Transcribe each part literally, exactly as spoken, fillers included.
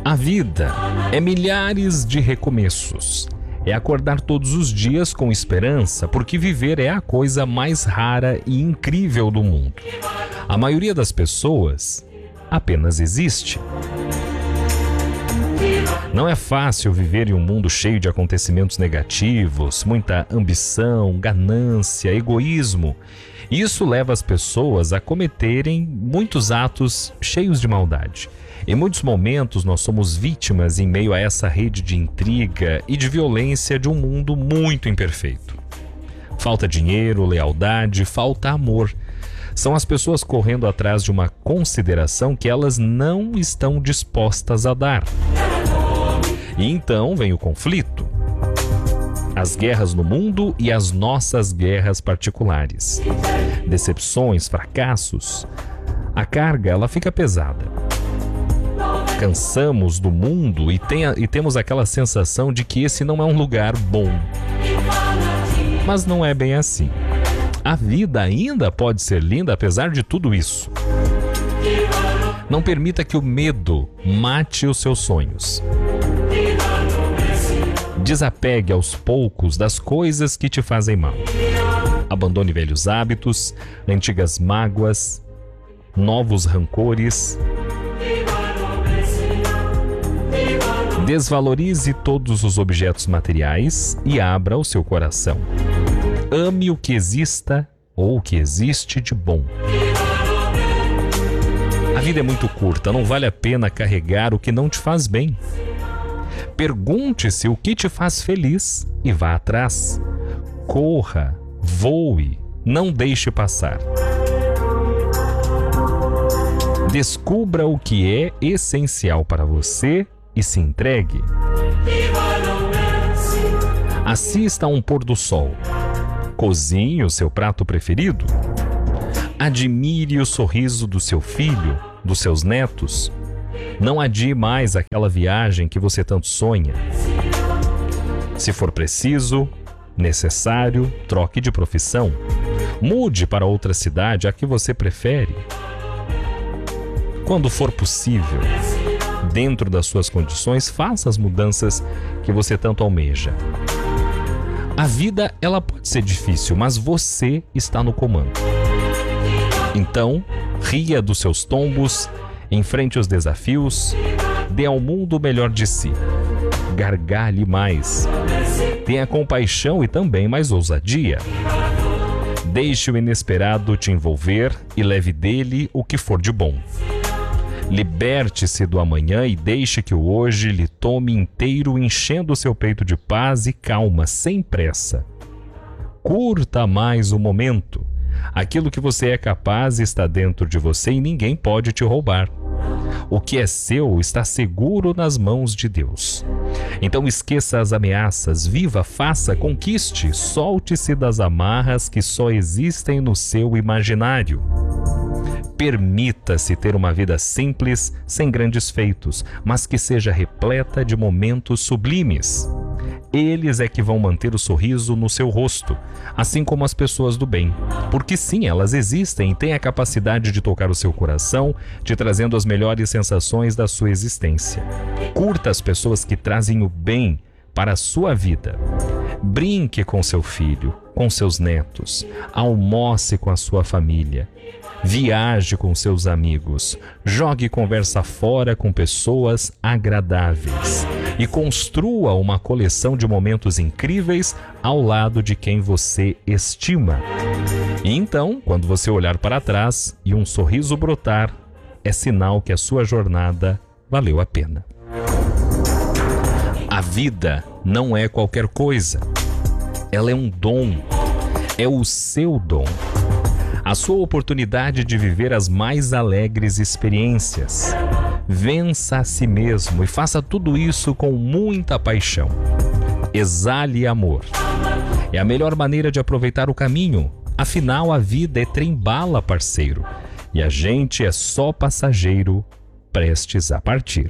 A vida é milhares de recomeços. É acordar todos os dias com esperança, porque viver é a coisa mais rara e incrível do mundo. A maioria das pessoas apenas existe. Não é fácil viver em um mundo cheio de acontecimentos negativos, muita ambição, ganância, egoísmo. Isso leva as pessoas a cometerem muitos atos cheios de maldade. Em muitos momentos nós somos vítimas em meio a essa rede de intriga e de violência de um mundo muito imperfeito. Falta dinheiro, lealdade, falta amor. São as pessoas correndo atrás de uma consideração que elas não estão dispostas a dar. E então vem o conflito. As guerras no mundo e as nossas guerras particulares. Decepções, fracassos. A carga, ela fica pesada. Cansamos do mundo e, tem, e temos aquela sensação de que esse não é um lugar bom. Mas não é bem assim. A vida ainda pode ser linda apesar de tudo isso. Não permita que o medo mate os seus sonhos. Desapegue aos poucos das coisas que te fazem mal. Abandone velhos hábitos, antigas mágoas, novos rancores. Desvalorize todos os objetos materiais e abra o seu coração. Ame o que exista ou o que existe de bom. A vida é muito curta, não vale a pena carregar o que não te faz bem. Pergunte-se o que te faz feliz e vá atrás. Corra, voe, não deixe passar. Descubra o que é essencial para você e se entregue. Assista a um pôr do sol. Cozinhe o seu prato preferido. Admire o sorriso do seu filho, dos seus netos. Não adie mais aquela viagem que você tanto sonha. Se for preciso, necessário, troque de profissão. Mude para outra cidade, a que você prefere. Quando for possível, dentro das suas condições, faça as mudanças que você tanto almeja. A vida, ela pode ser difícil, mas você está no comando. Então, ria dos seus tombos, enfrente os desafios, dê ao mundo o melhor de si. Gargalhe mais. Tenha compaixão e também mais ousadia. Deixe o inesperado te envolver e leve dele o que for de bom. Liberte-se do amanhã e deixe que o hoje lhe tome inteiro, enchendo o seu peito de paz e calma, sem pressa. Curta mais o momento. Aquilo que você é capaz está dentro de você e ninguém pode te roubar. O que é seu está seguro nas mãos de Deus. Então esqueça as ameaças, viva, faça, conquiste, solte-se das amarras que só existem no seu imaginário. Permita-se ter uma vida simples, sem grandes feitos, mas que seja repleta de momentos sublimes. Eles é que vão manter o sorriso no seu rosto, assim como as pessoas do bem. Porque sim, elas existem e têm a capacidade de tocar o seu coração, te trazendo as melhores sensações da sua existência. Curta as pessoas que trazem o bem para a sua vida. Brinque com seu filho, com seus netos, almoce com a sua família. Viaje com seus amigos, jogue conversa fora com pessoas agradáveis e construa uma coleção de momentos incríveis ao lado de quem você estima. E então, quando você olhar para trás e um sorriso brotar, é sinal que a sua jornada valeu a pena. A vida não é qualquer coisa. Ela é um dom. É o seu dom. A sua oportunidade de viver as mais alegres experiências. Vença a si mesmo e faça tudo isso com muita paixão. Exale amor. É a melhor maneira de aproveitar o caminho. Afinal, a vida é trem-bala, parceiro. E a gente é só passageiro prestes a partir.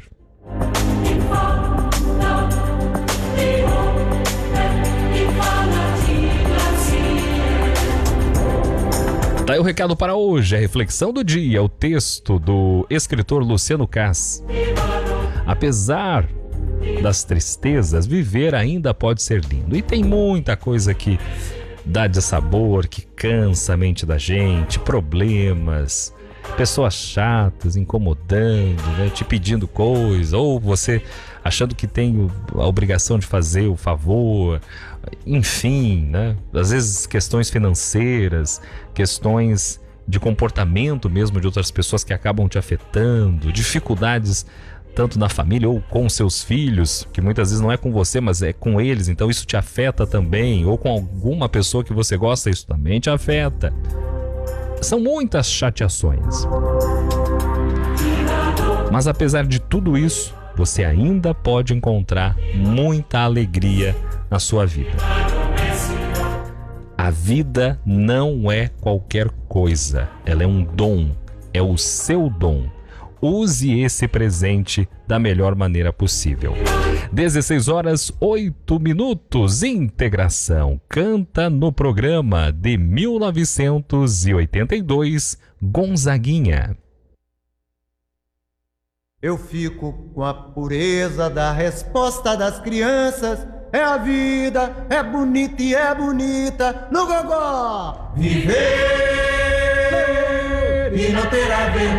Tá aí o recado para hoje, a reflexão do dia, o texto do escritor Luciano Caz. Apesar das tristezas, viver ainda pode ser lindo. E tem muita coisa que dá de sabor, que cansa a mente da gente, problemas, pessoas chatas, incomodando, né, te pedindo coisa, ou você achando que tem a obrigação de fazer o favor, enfim, né? Às vezes questões financeiras, questões de comportamento mesmo de outras pessoas que acabam te afetando, dificuldades tanto na família ou com seus filhos, que muitas vezes não é com você, mas é com eles, então isso te afeta também, ou com alguma pessoa que você gosta, isso também te afeta. São muitas chateações. Mas apesar de tudo isso, você ainda pode encontrar muita alegria na sua vida. A vida não é qualquer coisa, ela é um dom, é o seu dom. Use esse presente da melhor maneira possível. dezesseis horas, oito minutos. Integração canta no programa de mil novecentos e oitenta e dois, Gonzaguinha. Eu fico com a pureza da resposta das crianças. É a vida, é bonita e é bonita no gogó. Viver e não ter a ver.